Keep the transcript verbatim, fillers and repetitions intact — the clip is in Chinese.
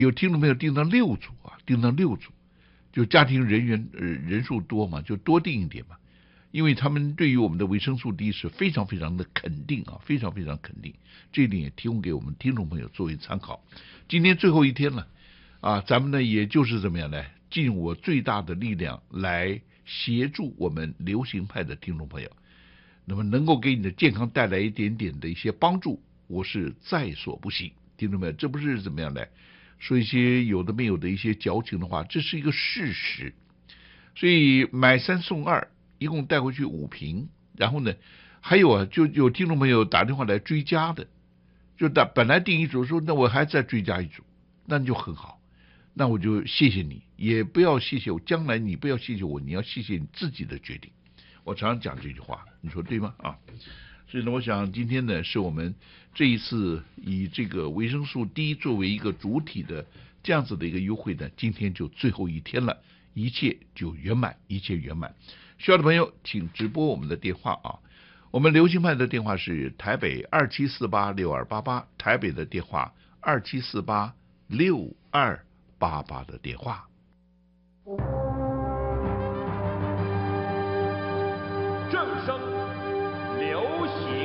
有听众朋友订到六组啊，订到六组，就家庭人员呃人数多嘛，就多订一点嘛。因为他们对于我们的维生素 D 是非常非常的肯定啊，非常非常肯定，这一点也提供给我们听众朋友作为参考。今天最后一天了啊，咱们呢也就是怎么样呢，尽我最大的力量来协助我们流行派的听众朋友，那么能够给你的健康带来一点点的一些帮助，我是在所不惜。听众朋友，这不是怎么样呢，说一些有的没有的一些矫情的话，这是一个事实。所以买三送二，一共带回去五瓶，然后呢，还有啊，就有听众朋友打电话来追加的，就打本来订一组说，那我还再追加一组，那就很好，那我就谢谢你，也不要谢谢我，将来你不要谢谢我，你要谢谢你自己的决定。我常常讲这句话，你说对吗？啊，所以呢，我想今天呢，是我们这一次以这个维生素 D 作为一个主体的这样子的一个优惠呢，今天就最后一天了，一切就圆满，一切圆满。需要的朋友请直拨我们的电话啊，我们流行派的电话是台北二七四八六二八八，台北的电话二七四八六二八八的电话。 正声流行